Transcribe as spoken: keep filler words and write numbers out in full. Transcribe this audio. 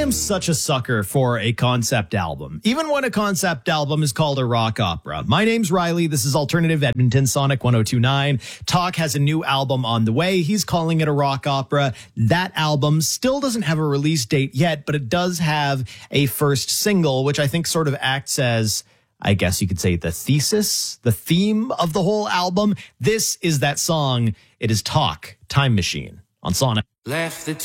am such a sucker for a concept album, even when a concept album is called a rock opera. My name's Riley. This is Alternative Edmonton, Sonic one oh two point nine. Talk has a new album on the way. He's calling it a rock opera. That album still doesn't have a release date yet, but it does have a first single, which I think sort of acts as, I guess you could say, the thesis, the theme of the whole album. This is that song. It is Talk, Time Machine on Sonic. Left the